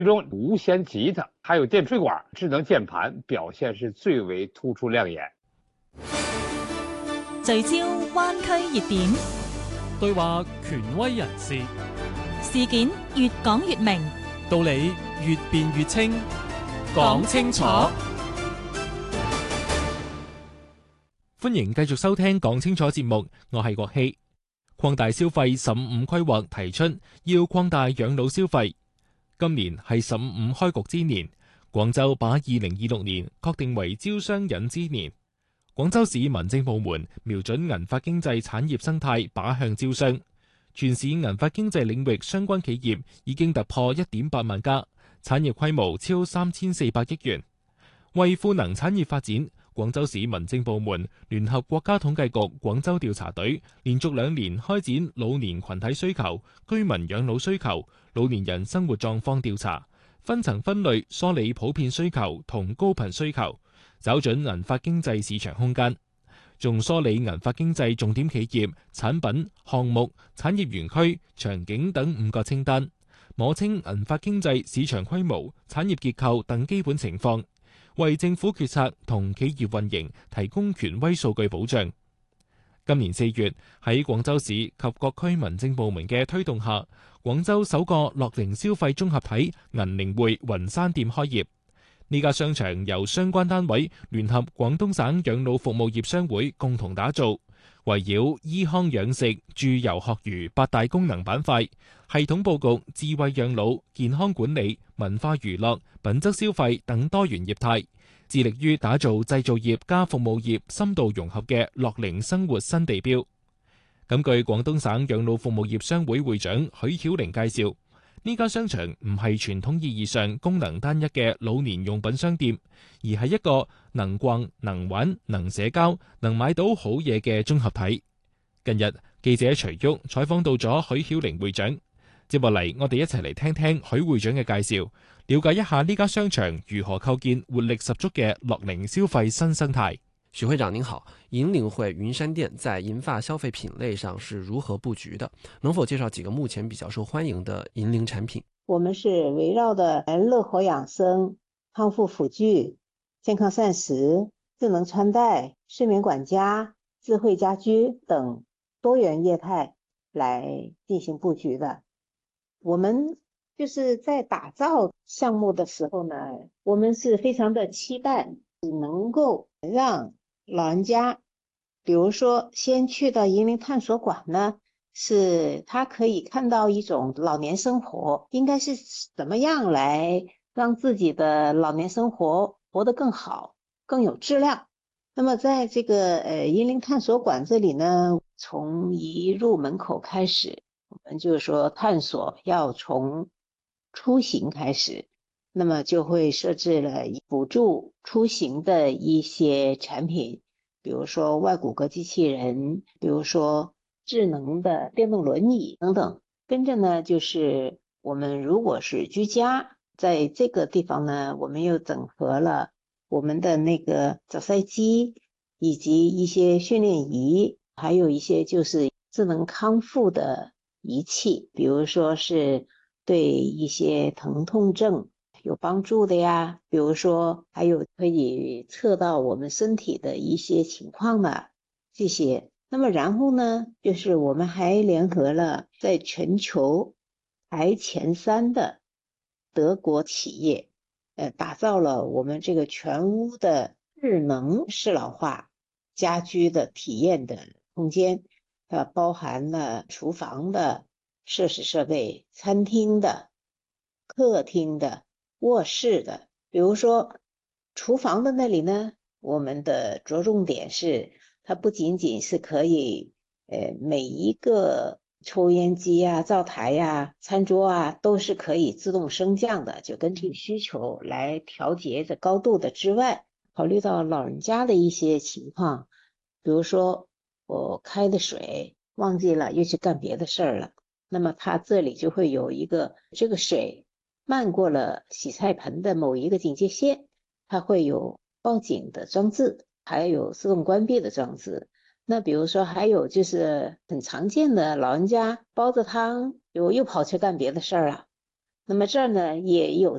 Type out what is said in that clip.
其中无弦吉他还有电吹管、智能键盘表现是最为突出亮眼。 聚焦灣區熱點， 對話權威人士， 事件越講越明， 道理越辯越清，講清楚。歡迎繼續收聽講清楚節目，我係郭希。擴大消費15規劃提出要擴大養老消費。今年係15開局之年，廣州把2026年確定為招商引資年。廣州市民政部門瞄準銀髮經濟產業生態靶向招商，全市銀髮經濟領域相關企業已經突破 1.8 萬家，產業規模超3400億元。為賦能產業發展，廣州市民政部門聯合國家統計局廣州調查隊，連續2年開展老年群體需求、居民養老需求、老年人生活狀況調查，分層分類梳理普遍需求同高頻需求，找準銀髮經濟市場空間，仲梳理銀髮經濟重點企業、產品、項目、產業園區、場景等5個清單，摸清銀髮經濟市場規模、產業結構等基本情況，為政府決策同企業運營提供權威數據保障。今年4月，喺廣州市及各區民政部門嘅推動下，廣州首個樂齡消費綜合體銀齡匯雲山店開業。呢家商場由相關單位聯合廣東省養老服務業商會共同打造，圍繞醫康養食、住遊學娛8大功能板塊，系統佈局智慧養老、健康管理、文化娛樂、品質消費等多元業態，致力於打造製造業加服務業深度融合嘅樂齡生活新地標。根據廣東省養老服務業商會會長許曉玲介紹，呢家商場唔係傳統意義上功能單一嘅老年用品商店，而係一個能逛、能玩、能社交、能買到好嘢嘅綜合體。近日，記者徐旭採訪到咗許曉玲會長，接落嚟我哋一齊嚟聽聽許會長嘅介紹，了解一下呢家商場如何構建活力十足嘅樂齡消費新生態。 許會長您好，銀領匯雲山店在銀髮消費品類上是如何布局的？能否介紹幾個目前比較受歡迎的銀齡產品？ 我們是圍繞的樂活養生、康復輔具、健康膳食、智能穿戴、睡眠管家、智慧家居等多元業態來進行布局的。我們就是在打造項目的時候呢，我們是非常的期待能夠讓老人家，比如說先去到銀齡探索館呢，是他可以看到一種老年生活應該是怎麼樣來讓自己的老年生活活得更好、更有質量。那麼在這個銀齡探索館這裡呢，從一入門口開始，我們就是說探索要從出行開始，那麼就會設置了輔助出行的一些產品，比如說外骨骼機器人，比如說智能的電動輪椅等等。跟着呢，就是我們如果是居家，在這個地方呢，我們又整合了我們的那個早篩機，以及一些訓練儀，還有一些就是智能康復的儀器，比如說是對一些疼痛症有幫助的呀，比如說還有可以測到我們身體的一些情況的這些。那麼然後呢，就是我們還聯合了在全球排前3的德國企業，打造了我們這個全屋的智能適老化家居的體驗的空間，包含了廚房的設施設備、餐廳的、客廳的、臥室的。比如說廚房的那裡呢，我們的着重點是它不僅僅是可以每一個抽煙機啊、灶台啊、餐桌啊都是可以自動升降的，就根據需求來調節的高度的之外，考慮到老人家的一些情況，比如說我開的水忘記了又去幹別的事兒了，那麼它這裡就會有一個這個水漫過了洗菜盆的某一個警戒線，它會有報警的裝置，還有自動關閉的裝置。那比如說還有就是很常見的老人家煲着湯又跑去幹別的事兒了， 那么这儿呢也有